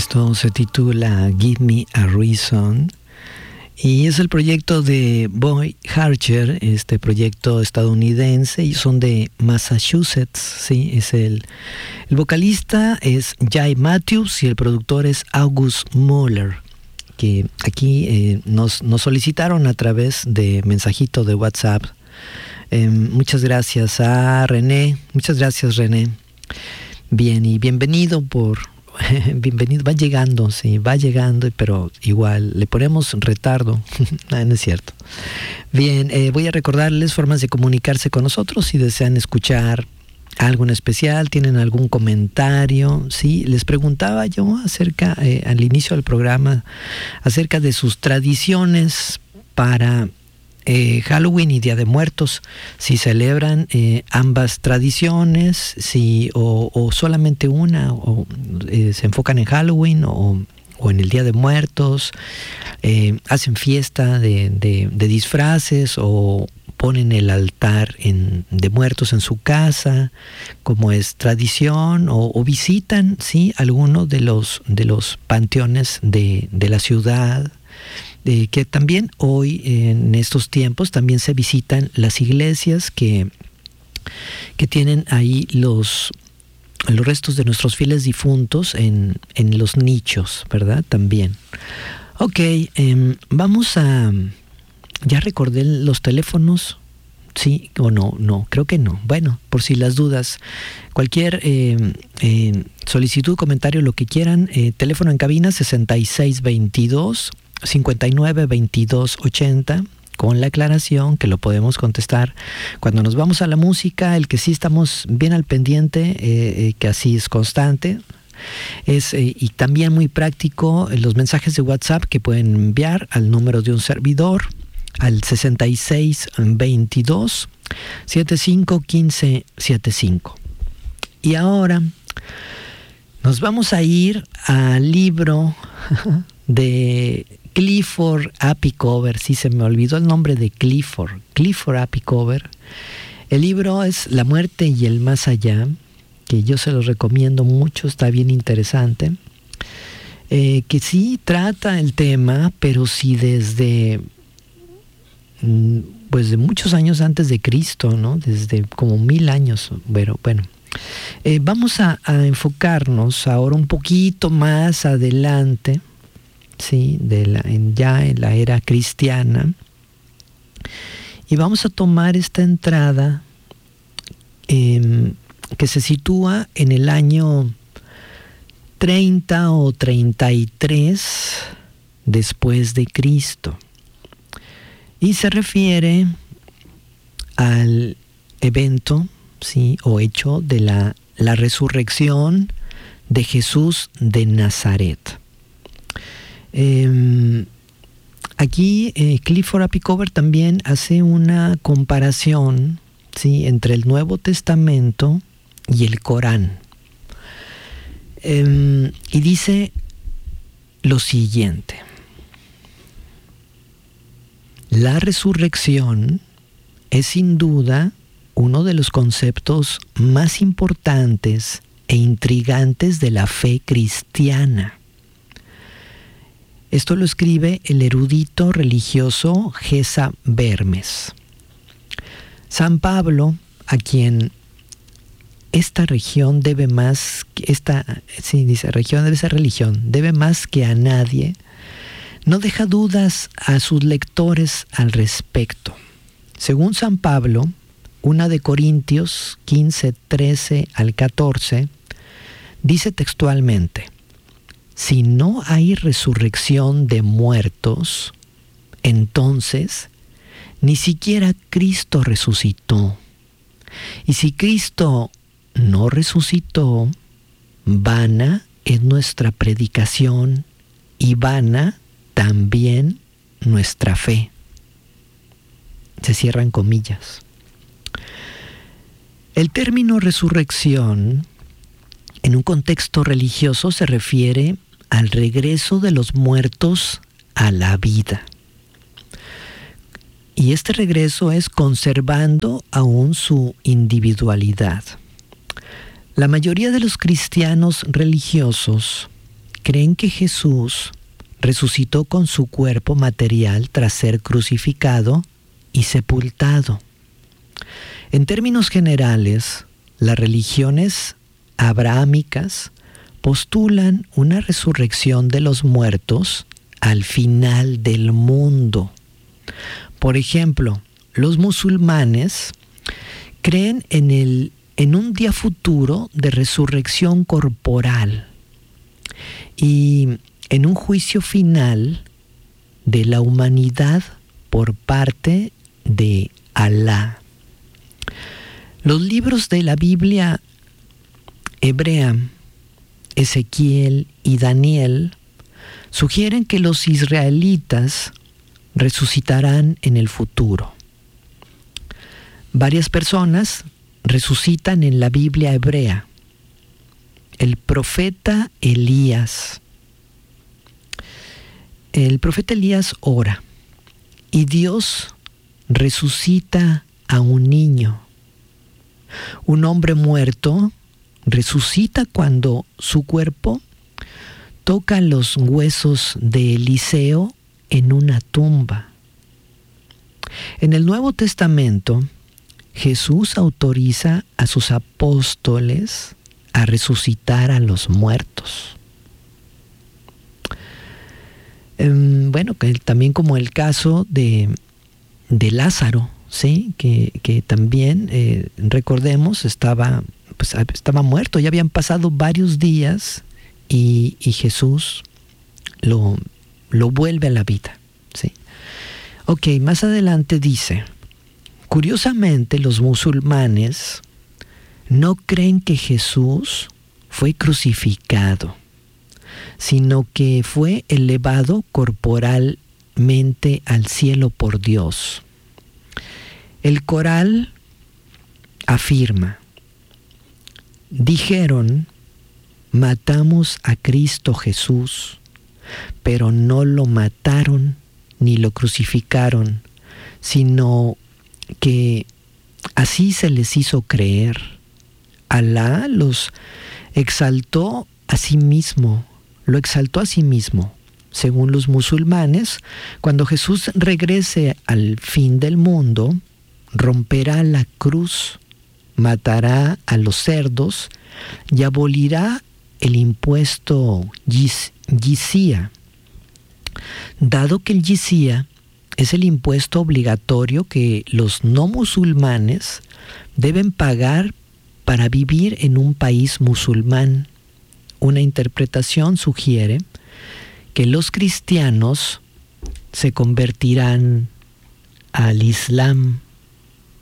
Esto se titula Give Me a Reason y es el proyecto de Boy Archer, este proyecto estadounidense, y son de Massachusetts, sí, es el vocalista es Jay Matthews y el productor es August Muller, que aquí nos solicitaron a través de mensajito de WhatsApp. Muchas gracias a René, muchas gracias René. Bien, y bienvenido, va llegando, sí, va llegando, pero igual le ponemos retardo. No es cierto. Bien, voy a recordarles formas de comunicarse con nosotros si desean escuchar algo en especial, tienen algún comentario, sí. Les preguntaba yo acerca, al inicio del programa, acerca de sus tradiciones para Halloween y Día de Muertos, si celebran ambas tradiciones, si o solamente una, o se enfocan en Halloween o en el Día de Muertos, hacen fiesta de disfraces o ponen el altar de muertos en su casa, como es tradición, o visitan, sí, alguno de los panteones de la ciudad. Que también hoy, en estos tiempos, también se visitan las iglesias que tienen ahí los restos de nuestros fieles difuntos en los nichos, ¿verdad? También. Ok, vamos a... ¿Ya recordé los teléfonos? ¿Sí o no? No, creo que no. Bueno, por si las dudas, cualquier solicitud, comentario, lo que quieran, teléfono en cabina 6622-592280, con la aclaración que lo podemos contestar cuando nos vamos a la música. El que sí estamos bien al pendiente, que así es constante, y también muy práctico, los mensajes de WhatsApp que pueden enviar al número de un servidor, al 6622-751575. Y ahora nos vamos a ir al libro de Clifford Apikower. Sí, se me olvidó el nombre de Clifford Apikower. El libro es La muerte y el más allá, que yo se los recomiendo mucho, está bien interesante, que sí trata el tema, pero sí desde pues de muchos años antes de Cristo, ¿no? Desde como 1000 años. Bueno, vamos a enfocarnos ahora un poquito más adelante, sí, ya en la era cristiana, y vamos a tomar esta entrada que se sitúa en el año 30 o 33 después de Cristo, y se refiere al evento, sí, o hecho de la resurrección de Jesús de Nazaret. Aquí Clifford Apikower también hace una comparación, ¿sí?, entre el Nuevo Testamento y el Corán. Y dice lo siguiente: la resurrección es sin duda uno de los conceptos más importantes e intrigantes de la fe cristiana. Esto lo escribe el erudito religioso Gesa Vermes. San Pablo, a quien esta religión debe más que a nadie, no deja dudas a sus lectores al respecto. Según San Pablo, 1 de Corintios 15, 13 al 14, dice textualmente: si no hay resurrección de muertos, entonces ni siquiera Cristo resucitó. Y si Cristo no resucitó, vana es nuestra predicación y vana también nuestra fe. Se cierran comillas. El término resurrección, en un contexto religioso, se refiere al regreso de los muertos a la vida. Y este regreso es conservando aún su individualidad. La mayoría de los cristianos religiosos creen que Jesús resucitó con su cuerpo material tras ser crucificado y sepultado. En términos generales, las religiones abrahámicas postulan una resurrección de los muertos al final del mundo. Por ejemplo, los musulmanes creen en un día futuro de resurrección corporal y en un juicio final de la humanidad por parte de Alá. Los libros de la Biblia hebrea, Ezequiel y Daniel, sugieren que los israelitas resucitarán en el futuro. Varias personas resucitan en la Biblia hebrea. El profeta Elías. El profeta Elías ora y Dios resucita a un niño. Un hombre muerto resucita cuando su cuerpo toca los huesos de Eliseo en una tumba. En el Nuevo Testamento, Jesús autoriza a sus apóstoles a resucitar a los muertos. Bueno, también como el caso de Lázaro, ¿sí? que también, recordemos, estaba muerto, ya habían pasado varios días y Jesús lo vuelve a la vida, ¿sí? Ok, más adelante dice, curiosamente los musulmanes no creen que Jesús fue crucificado, sino que fue elevado corporalmente al cielo por Dios. El Corán afirma, dijeron, matamos a Cristo Jesús, pero no lo mataron ni lo crucificaron, sino que así se les hizo creer. Alá los exaltó a sí mismo, lo exaltó a sí mismo. Según los musulmanes, cuando Jesús regrese al fin del mundo, romperá la cruz, matará a los cerdos y abolirá el impuesto yizia. Dado que el yizia es el impuesto obligatorio que los no musulmanes deben pagar para vivir en un país musulmán, una interpretación sugiere que los cristianos se convertirán al Islam